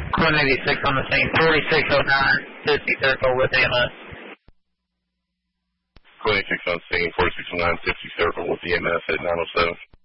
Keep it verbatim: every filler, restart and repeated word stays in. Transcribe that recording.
One eighty-six on the scene, forty-six oh nine, fifty circle with E M S. twenty-six on scene, forty-six oh nine, fifty circle with E M S at nine oh seven.